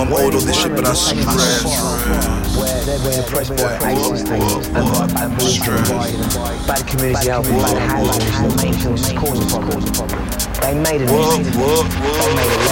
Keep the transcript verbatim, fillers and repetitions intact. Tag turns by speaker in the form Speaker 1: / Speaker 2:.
Speaker 1: I'm old on this shit, but I stress.
Speaker 2: They're wearing press boy aces things and bad community albums, bad housing, making just causing problems. They made a
Speaker 1: What, what,
Speaker 2: they made a